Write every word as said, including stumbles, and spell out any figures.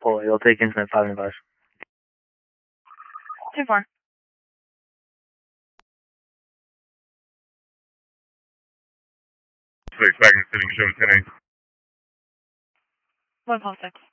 Pull, you'll take incident five and five. Two four. Six, back in the city, showing ten eight. One call six.